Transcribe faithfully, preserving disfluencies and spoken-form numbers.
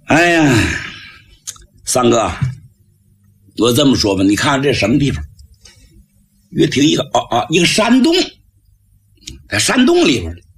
哎呀，三哥，我这么说吧，你看这什么地方？约亭一个啊啊，一个山洞，在山洞里边的。